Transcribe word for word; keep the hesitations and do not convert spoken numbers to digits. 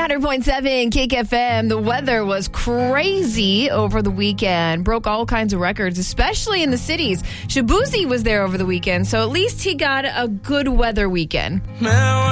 one hundred point seven K K F M. The weather was crazy over the weekend. Broke all kinds of records, especially in the cities. Shabuzi was there over the weekend, so at least he got a good weather weekend.